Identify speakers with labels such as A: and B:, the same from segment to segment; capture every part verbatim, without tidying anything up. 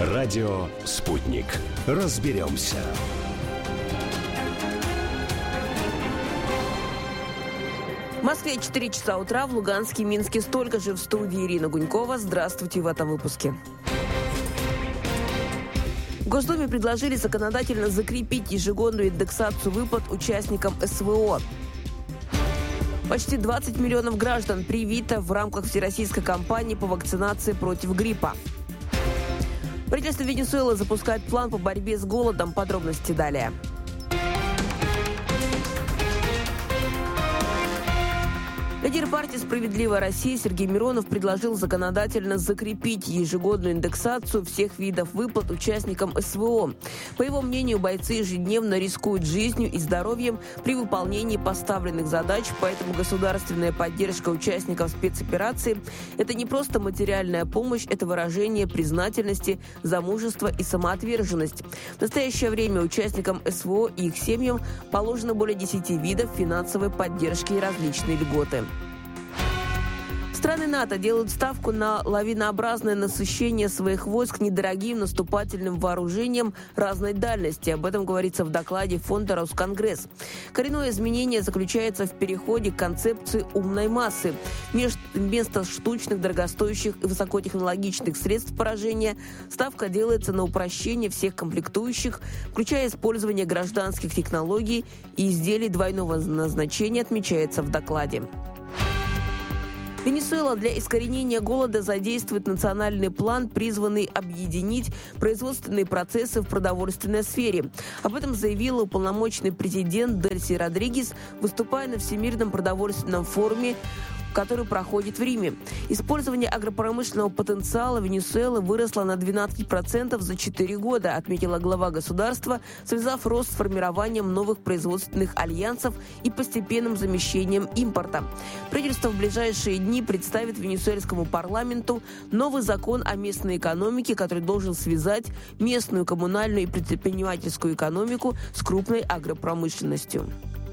A: Радио «Спутник». Разберемся.
B: В Москве четыре часа утра, в Луганске и Минске столько же. В студии Ирина Гунькова. Здравствуйте в этом выпуске. В Госдуме предложили законодательно закрепить ежегодную индексацию выплат участникам эс вэ о. Почти двадцать миллионов граждан привито в рамках всероссийской кампании по вакцинации против гриппа. Правительство Венесуэлы запускает план по борьбе с голодом. Подробности далее. Лидер партии «Справедливая Россия» Сергей Миронов предложил законодательно закрепить ежегодную индексацию всех видов выплат участникам эс вэ о. По его мнению, бойцы ежедневно рискуют жизнью и здоровьем при выполнении поставленных задач, поэтому государственная поддержка участников спецоперации – это не просто материальная помощь, это выражение признательности за мужество и самоотверженность. В настоящее время участникам эс вэ о и их семьям положено более десяти видов финансовой поддержки и различные льготы. Страны НАТО делают ставку на лавинообразное насыщение своих войск недорогим наступательным вооружением разной дальности. Об этом говорится в докладе фонда «Росконгресс». Коренное изменение заключается в переходе к концепции умной массы. Вместо штучных, дорогостоящих и высокотехнологичных средств поражения ставка делается на упрощение всех комплектующих, включая использование гражданских технологий и изделий двойного назначения, отмечается в докладе. Венесуэла для искоренения голода задействует национальный план, призванный объединить производственные процессы в продовольственной сфере. Об этом заявил уполномоченный президент Дельси Родригес, выступая на Всемирном продовольственном форуме, который проходит в Риме. Использование агропромышленного потенциала Венесуэлы выросло на двенадцать процентов за четыре года, отметила глава государства, связав рост с формированием новых производственных альянсов и постепенным замещением импорта. Правительство в ближайшие дни представит венесуэльскому парламенту новый закон о местной экономике, который должен связать местную коммунальную и предпринимательскую экономику с крупной агропромышленностью.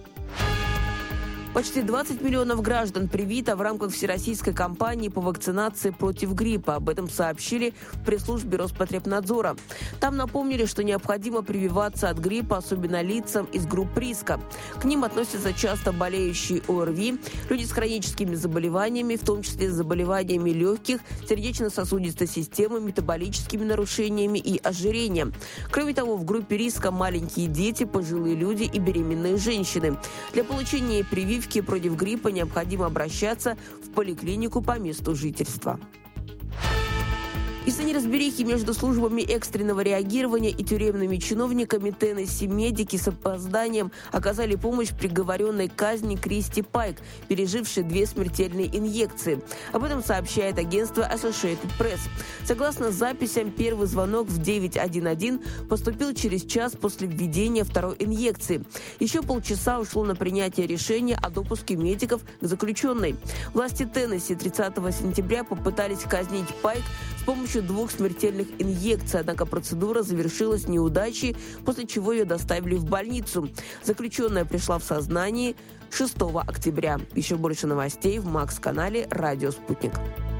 B: Почти двадцать миллионов граждан привито в рамках всероссийской кампании по вакцинации против гриппа. Об этом сообщили в пресс-службе Роспотребнадзора. Там напомнили, что необходимо прививаться от гриппа, особенно лицам из групп риска. К ним относятся часто болеющие о эр ви, люди с хроническими заболеваниями, в том числе с заболеваниями легких, сердечно-сосудистой системы, метаболическими нарушениями и ожирением. Кроме того, в группе риска маленькие дети, пожилые люди и беременные женщины. Для получения прививки против гриппа необходимо обращаться в поликлинику по месту жительства. Из-за неразберихи между службами экстренного реагирования и тюремными чиновниками Теннесси медики с опозданием оказали помощь приговоренной к казни Кристи Пайк, пережившей две смертельные инъекции. Об этом сообщает агентство Associated Press. Согласно записям, первый звонок в девять один один поступил через час после введения второй инъекции. Еще полчаса ушло на принятие решения о допуске медиков к заключенной. Власти Теннесси тридцатого сентября попытались казнить Пайк с помощью двух смертельных инъекций, однако процедура завершилась неудачей, после чего ее доставили в больницу. Заключенная пришла в сознание шестого октября. Еще больше новостей в Макс-канале «Радио Спутник».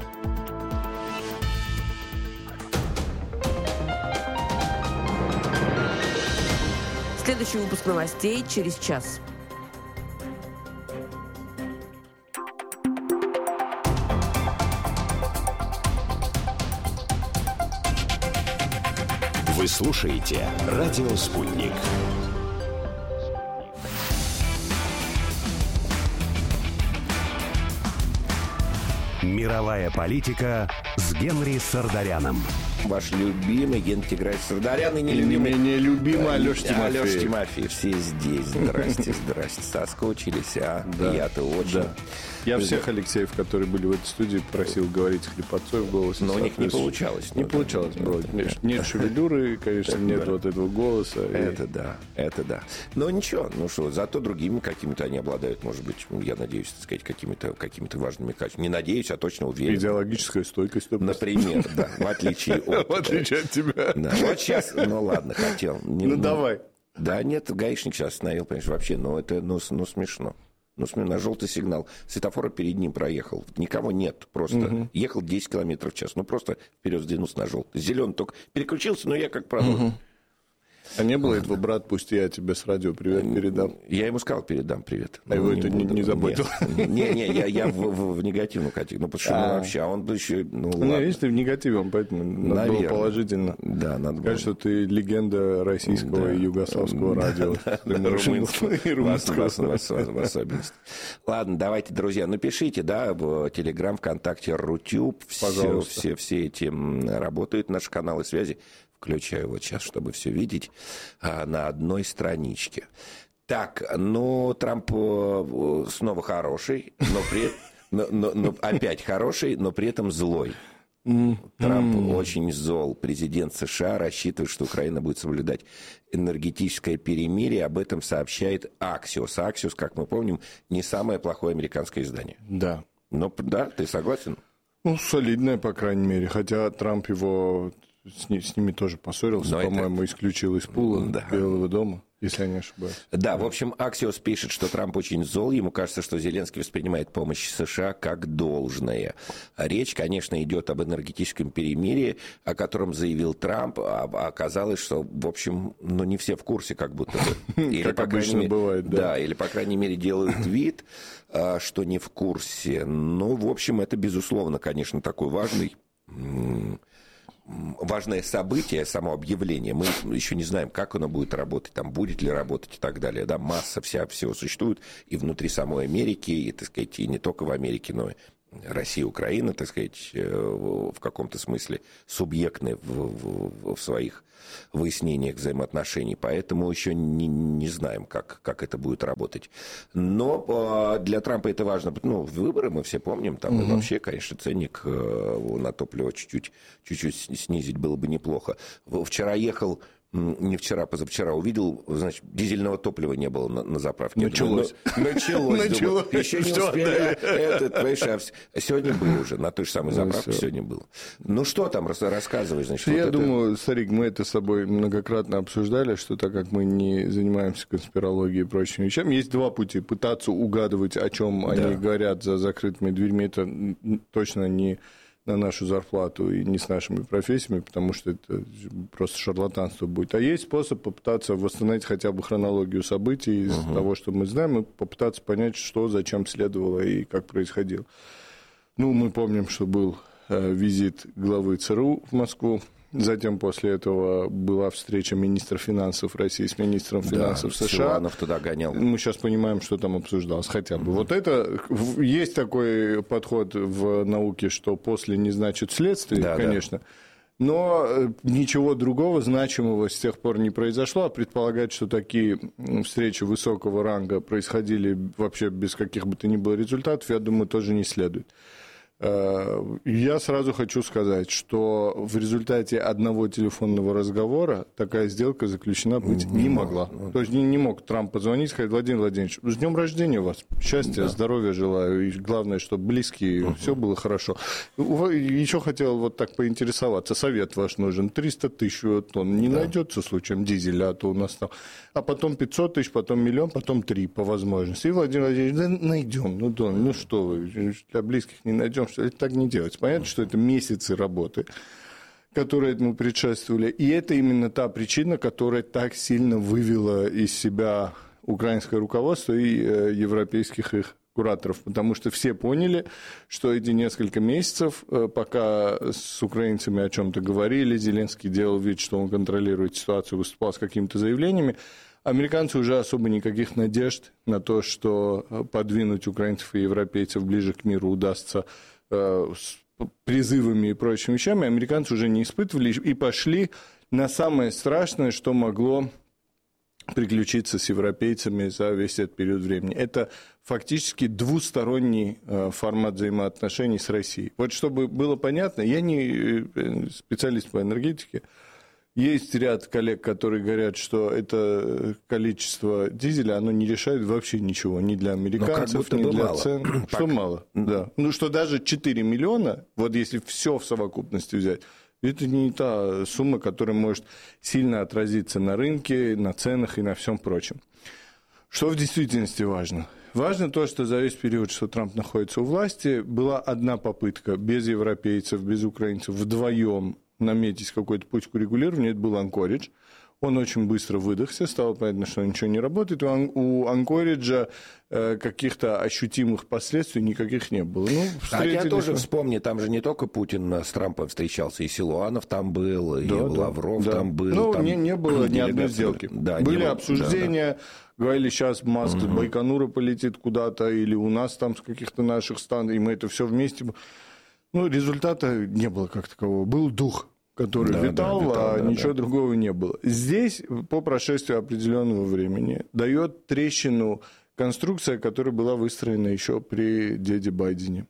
B: Следующий выпуск новостей через час.
A: Вы слушаете «Радио Спутник». Мировая политика с Генри Сардаряном.
C: Ваш любимый Генри Грайс Сардарян и нелюбимый...
D: И нелюбимый Алёша Тимофеев.
C: Алёша Тимофеев. Все здесь. Здрасте, здрасте. Соскучились, а?
D: Да.
C: Я-то очень.
D: Да. Я всех Алексеев, которые были в этой студии, просил говорить хлебцой в голосе.
C: Но у них не получалось.
D: Не получалось. Нет, нет шевелюры, конечно, нет вот этого голоса.
C: Это да, это да. Но ничего, ну что, зато другими какими-то они обладают, может быть, я надеюсь, так сказать, какими-то, какими-то важными качествами. Не надеюсь, а точно уверен.
D: Идеологическая стойкость.
C: Например, да, в отличие от...
D: В отличие от тебя.
C: Да, вот сейчас, ну ладно, хотел.
D: Ну давай.
C: Да, нет, гаишник сейчас остановил, понимаешь, вообще, ну это, ну, ну смешно. Ну, смотри, на желтый сигнал. Светофора перед ним проехал. Никого нет. Просто угу. ехал десять километров в час. Ну, просто вперед сдвинулся на желтый. Зеленый только переключился, но я как правило... Угу.
D: А не было этого, брат, пусть я тебе с радио привет передам?
C: Я ему сказал, передам привет.
D: А его это не, не заботило?
C: Не-не, я, я в, в, в негативную категорию. Ну, потому что а. ну, вообще, а он еще... Ну,
D: ну видишь, ты в негативе, поэтому надо было положительно.
C: Да, надо было.
D: Сказать, что ты легенда российского да. и югославского да. радио.
C: Да, да, да, румынского и румынского. В особенности. Ладно, давайте, друзья, напишите, да, в Телеграм, ВКонтакте, Рутюб. Все, все, все эти работают, наши каналы связи. Включаю вот сейчас, чтобы все видеть, на одной страничке. Так, ну, Трамп снова хороший, но при но, но, но опять хороший, но при этом злой. Mm-hmm. Трамп mm-hmm. очень зол. Президент США рассчитывает, что Украина будет соблюдать энергетическое перемирие. Об этом сообщает Axios. Axios, как мы помним, не самое плохое американское издание.
D: Да.
C: Но, да, ты согласен?
D: Ну, солидное, по крайней мере. Хотя Трамп его... С, ни, с ними тоже поссорился, но по-моему, это... исключил из пула да. Белого дома, если я не ошибаюсь.
C: Да, в общем, Axios пишет, что Трамп очень зол. Ему кажется, что Зеленский воспринимает помощь США как должное. Речь, конечно, идет об энергетическом перемирии, о котором заявил Трамп, а оказалось, что, в общем, ну, не все в курсе, как будто бы.
D: Как обычно бывает, да.
C: Да, или, по крайней мере, делают вид, что не в курсе. Ну, в общем, это, безусловно, конечно, такой важный... важное событие, само объявление. Мы еще не знаем, как оно будет работать, там, будет ли работать и так далее. Да, масса вся, всего существует и внутри самой Америки, и, так сказать, и не только в Америке, но и Россия, Украина, так сказать, в каком-то смысле субъектны в, в, в своих выяснениях взаимоотношений. Поэтому еще не, не знаем, как, как это будет работать. Но для Трампа это важно. Ну, выборы мы все помним. Там угу. и вообще, конечно, ценник на топливо чуть-чуть, чуть-чуть снизить было бы неплохо. Вчера ехал... Не вчера, позавчера увидел, значит, дизельного топлива не было на, на заправке.
D: Началось.
C: Думаю, ну, началось. Думаю, еще не успели. Этот, понимаешь, сегодня был уже, на той же самой заправке ну, сегодня был. Ну, что там, рассказывай, значит.
D: Я
C: вот
D: думаю,
C: это...
D: Старик, мы это с собой многократно обсуждали, что так как мы не занимаемся конспирологией и прочими вещами, есть два пути. Пытаться угадывать, о чем да. они говорят за закрытыми дверьми, это точно не... на нашу зарплату и не с нашими профессиями, потому что это просто шарлатанство будет. А есть способ попытаться восстановить хотя бы хронологию событий из uh-huh. того, что мы знаем, и попытаться понять, что, зачем следовало и как происходило. Ну, мы помним, что был э, визит главы ЦРУ в Москву. Затем после этого была встреча министра финансов России с министром финансов
C: да,
D: США.
C: Силуанов туда гонял.
D: Мы сейчас понимаем, что там обсуждалось хотя бы. Mm-hmm. Вот это... Есть такой подход в науке, что после не значит следствие, да, конечно. Да. Но ничего другого значимого с тех пор не произошло. А предполагать, что такие встречи высокого ранга происходили вообще без каких бы то ни было результатов, я думаю, тоже не следует. Я сразу хочу сказать, что в результате одного телефонного разговора такая сделка заключена быть не, не могла. То есть не, не мог Трамп позвонить и сказать: Владимир Владимирович, с днем рождения вас, счастья, да. здоровья желаю, и главное, чтобы близкие, угу. все было хорошо. Еще хотел вот так поинтересоваться, совет ваш нужен, триста тысяч тонн, не да. найдется случаем дизеля, а то у нас там, а потом пятьсот тысяч, потом миллион, потом три по возможности. И Владимир Владимирович, да найдем, ну, да, ну что вы, для близких не найдем, что это так не делать. Понятно, что это месяцы работы, которые этому предшествовали. И это именно та причина, которая так сильно вывела из себя украинское руководство и э, европейских их кураторов. Потому что все поняли, что эти несколько месяцев, э, пока с украинцами о чем-то говорили, Зеленский делал вид, что он контролирует ситуацию, выступал с какими-то заявлениями, американцы уже особо никаких надежд на то, что подвинуть украинцев и европейцев ближе к миру удастся с призывами и прочими вещами, американцы уже не испытывали и пошли на самое страшное, что могло приключиться с европейцами за весь этот период времени. Это фактически двусторонний формат взаимоотношений с Россией. Вот чтобы было понятно, я не специалист по энергетике, есть ряд коллег, которые говорят, что это количество дизеля, оно не решает вообще ничего ни для американцев, ни для мало. цен. Что мало, да. Ну, что даже четыре миллиона, вот если все в совокупности взять, это не та сумма, которая может сильно отразиться на рынке, на ценах и на всем прочем. Что в действительности важно? Важно то, что за весь период, что Трамп находится у власти, была одна попытка без европейцев, без украинцев, вдвоем наметить какой-то путь к урегулированию, это был Анкоридж. Он очень быстро выдохся, стало понятно, что ничего не работает. У Анкориджа каких-то ощутимых последствий никаких не было. Ну,
C: а я тоже вспомни, там же не только Путин с Трампом встречался, и Силуанов там был, и да, Лавров да. там был.
D: Ну,
C: там...
D: Не, не было ни одной сделки. Да, Были обсуждения, да, да. говорили, сейчас Маск угу. Байконура полетит куда-то, или у нас там с каких-то наших станций, и мы это все вместе... Ну, результата не было как такового. Был дух, который да, витал, да, витал, а да, ничего да. другого не было. Здесь, по прошествии определенного времени, дает трещину конструкция, которая была выстроена еще при деде Байдене.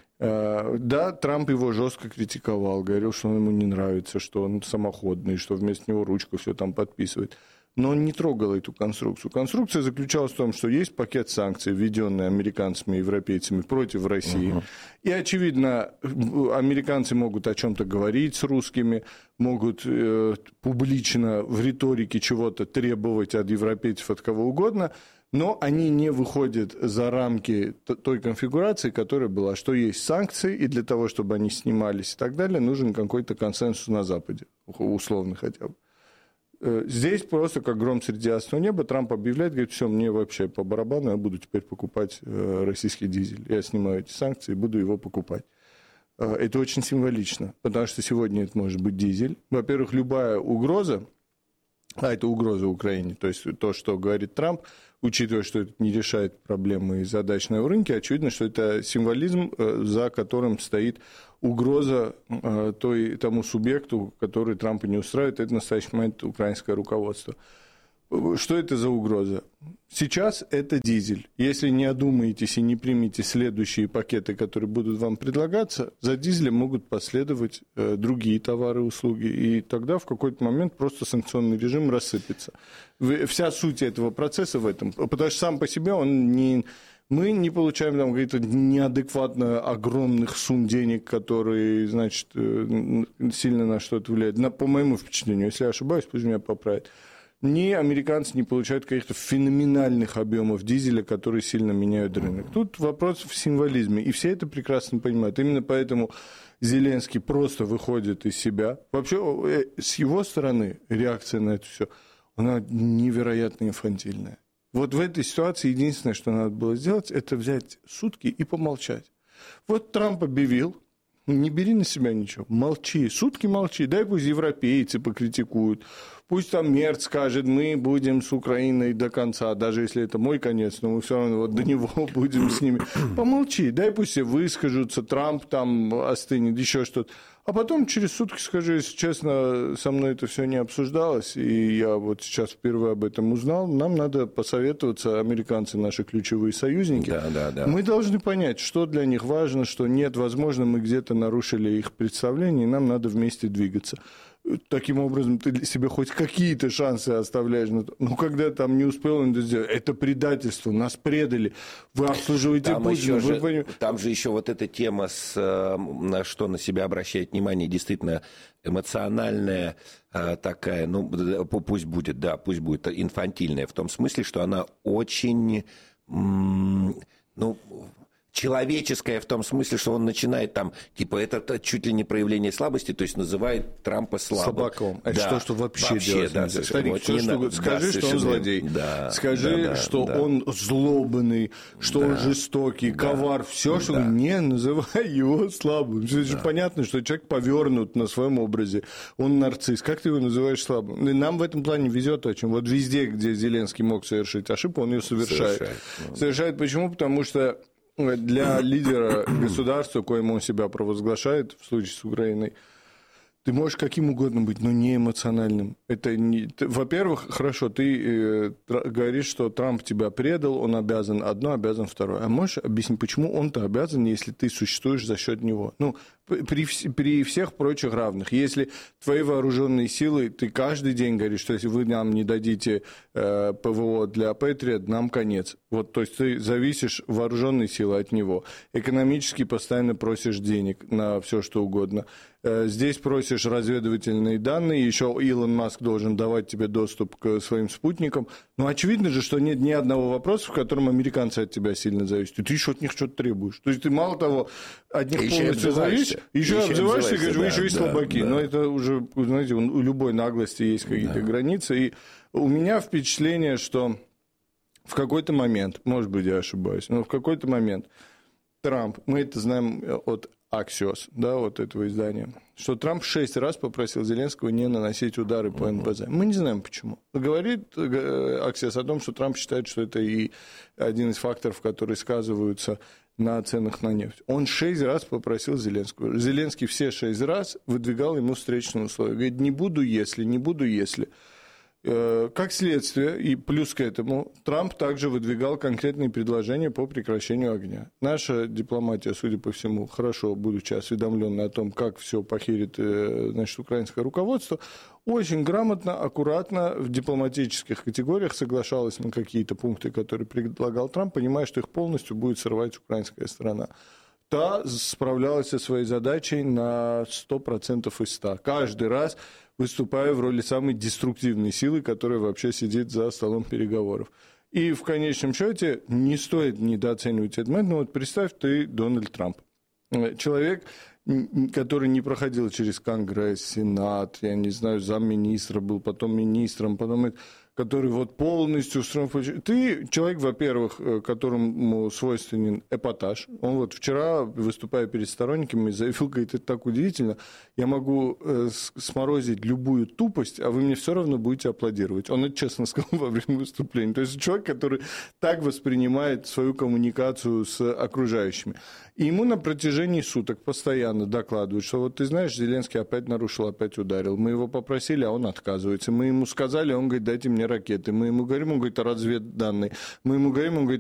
D: Да, Трамп его жестко критиковал, говорил, что он ему не нравится, что он самоходный, что вместо него ручку все там подписывает. Но он не трогал эту конструкцию. Конструкция заключалась в том, что есть пакет санкций, введенный американцами и европейцами против России. Uh-huh. И, очевидно, американцы могут о чем-то говорить с русскими, могут э, публично в риторике чего-то требовать от европейцев, от кого угодно, но они не выходят за рамки той конфигурации, которая была, что есть санкции, и для того, чтобы они снимались и так далее, нужен какой-то консенсус на Западе, условно хотя бы. Здесь просто как гром среди ясного неба Трамп объявляет, говорит, все, мне вообще по барабану, я буду теперь покупать российский дизель. Я снимаю эти санкции и буду его покупать. Это очень символично, потому что сегодня это может быть дизель. Во-первых, любая угроза, а это угроза Украине, то есть то, что говорит Трамп, учитывая, что это не решает проблемы и задач на рынке, очевидно, что это символизм, за которым стоит угроза той, тому субъекту, который Трампа не устраивает, это в настоящий момент украинское руководство. Что это за угроза? Сейчас это дизель. Если не одумаетесь и не примете следующие пакеты, которые будут вам предлагаться, за дизелем могут последовать э, другие товары и услуги, и тогда в какой-то момент просто санкционный режим рассыпется. Вся суть этого процесса в этом, потому что сам по себе он не... Мы не получаем там каких-то неадекватно огромных сумм денег, которые, значит, сильно на что-то влияют. На, по моему впечатлению, если я ошибаюсь, пусть меня поправят. Ни американцы не получают каких-то феноменальных объемов дизеля, которые сильно меняют рынок. Тут вопрос в символизме, и все это прекрасно понимают. Именно поэтому Зеленский просто выходит из себя. Вообще, с его стороны реакция на это все, она невероятно инфантильная. Вот в этой ситуации единственное, что надо было сделать, это взять сутки и помолчать. Вот Трамп объявил, не бери на себя ничего, молчи, сутки молчи, дай пусть европейцы покритикуют, пусть там Мерц скажет, мы будем с Украиной до конца, даже если это мой конец, но мы все равно вот до него будем с ними. Помолчи, дай пусть все выскажутся, Трамп там остынет, еще что-то. А потом через сутки скажу, если честно, со мной это все не обсуждалось, и я вот сейчас впервые об этом узнал, нам надо посоветоваться, американцы наши ключевые союзники,
C: да, да, да.
D: Мы должны понять, что для них важно, что нет, возможно, мы где-то нарушили их представление, и нам надо вместе двигаться. Таким образом, ты себе хоть какие-то шансы оставляешь. Ну, когда там не успел он это сделать, это предательство, нас предали, вы обслуживаете
C: там
D: Путина.
C: Вы...
D: Же,
C: там же еще вот эта тема, с, на что на себя обращает внимание, действительно эмоциональная такая, ну, пусть будет, да, пусть будет инфантильная, в том смысле, что она очень, ну... человеческое в том смысле, что он начинает там, типа, это чуть ли не проявление слабости, то есть называет Трампа слабым.
D: Слабаком. Это
C: да.
D: то, что вообще, вообще делать
C: да,
D: нельзя. Старик,
C: вот
D: все, что...
C: на...
D: Скажи,
C: да,
D: что он злодей.
C: Да,
D: Скажи,
C: да, да,
D: что
C: да.
D: он злобный, что да. он жестокий, да. ковар. Все, да. что он не называй его слабым. Это да. же понятно, что человек повернут на своем образе. Он нарцисс. Как ты его называешь слабым? И нам в этом плане везет очень. Вот везде, где Зеленский мог совершить ошибку, он ее совершает. Совершает, совершает. Почему? Потому что для лидера государства, коим он себя провозглашает в случае с Украиной, ты можешь каким угодно быть, но не эмоциональным. Это не... ты, во-первых, хорошо, ты э, говоришь, что Трамп тебя предал, он обязан одно, обязан второе. А можешь объяснить, почему он-то обязан, если ты существуешь за счет него? Ну, при, при всех прочих равных. Если твои вооруженные силы, ты каждый день говоришь, что если вы нам не дадите э, ПВО для Патриот, нам конец. Вот, то есть ты зависишь вооруженные силы от него. Экономически постоянно просишь денег на все, что угодно. Здесь просишь разведывательные данные, еще Илон Маск должен давать тебе доступ к своим спутникам. Ну, очевидно же, что нет ни одного вопроса, в котором американцы от тебя сильно зависят. И ты еще от них что-то требуешь. То есть ты мало того, от них еще полностью зависишь, еще, еще обзываешься и говоришь, вы да, еще и слабаки. Да, да. Но это уже, знаете, у любой наглости есть какие-то да. границы. И у меня впечатление, что в какой-то момент, может быть, я ошибаюсь, но в какой-то момент Трамп, мы это знаем от Axios, да, вот этого издания, что Трамп шесть раз попросил Зеленского не наносить удары по эн пэ зэ. Мы не знаем почему. Говорит Axios о том, что Трамп считает, что это и один из факторов, которые сказываются на ценах на нефть. Он шесть раз попросил Зеленского. Зеленский все шесть раз выдвигал ему встречные условия. Говорит, не буду, если, не буду, если. Как следствие, и плюс к этому, Трамп также выдвигал конкретные предложения по прекращению огня. Наша дипломатия, судя по всему, хорошо, будучи осведомленной о том, как все похерит, значит, украинское руководство, очень грамотно, аккуратно в дипломатических категориях соглашалась на какие-то пункты, которые предлагал Трамп, понимая, что их полностью будет срывать украинская сторона. Та справлялась со своей задачей на сто процентов из ста. Каждый раз выступая в роли самой деструктивной силы, которая вообще сидит за столом переговоров. И в конечном счете не стоит недооценивать этот момент. Но вот представь, ты Дональд Трамп. Человек, который не проходил через Конгресс, Сенат, я не знаю, замминистра был, потом министром, потом... который вот полностью устроен... Ты человек, во-первых, которому свойственен эпатаж. Он вот вчера, выступая перед сторонниками, заявил, говорит, это так удивительно, я могу сморозить любую тупость, а вы мне все равно будете аплодировать. Он это честно сказал во время выступления. То есть человек, который так воспринимает свою коммуникацию с окружающими. И ему на протяжении суток постоянно докладывают, что вот ты знаешь, Зеленский опять нарушил, опять ударил. Мы его попросили, а он отказывается. Мы ему сказали, он говорит, дайте мне ракеты. Мы ему говорим, он говорит, а разведданные. Мы ему говорим, он говорит,